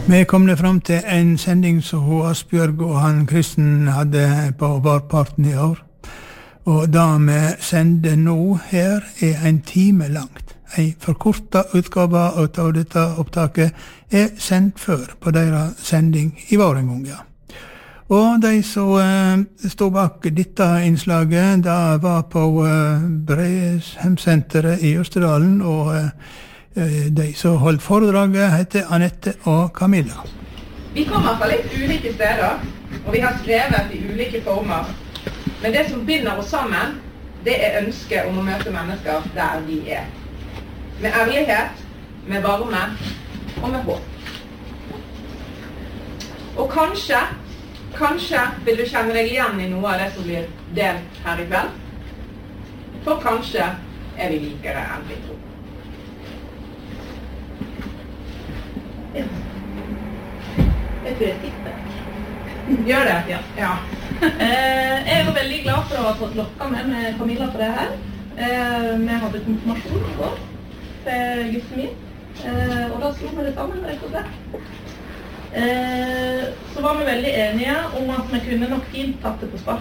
Vi kom ned fram til en sending som Asbjørg og han Kristen hadde på varparten i år. Og det vi sender nå her en time langt. En forkortet utgave av dette opptaket sendt før på deres sending i vår en gang, ja. Og de som stod bak dette innslaget, det var på Breshemsenteret i Østerdalen, og de som holdt foredraget heter Anette og Camilla. Vi kommer fra litt ulike steder, og vi har skrevet i ulike former. Men det som binder oss sammen, det ønsket om å møte mennesker der de er. Med ærlighet, med varme og med håp. Og kanskje vil du kjenne deg igjen i noe av det som blir delt her i kveld. For kanskje vi likere enn vi tror. Ja. Jeg tror jeg sitter. Gjør det? Ja. Jeg var veldig glad for å ha fått lokket med Camilla på det her. Vi hadde konfirmasjon i går til gutten min. Og da slo vi det sammen, rett og slett. Så var vi veldig enige om at vi kunne nok fint tatt det på spark.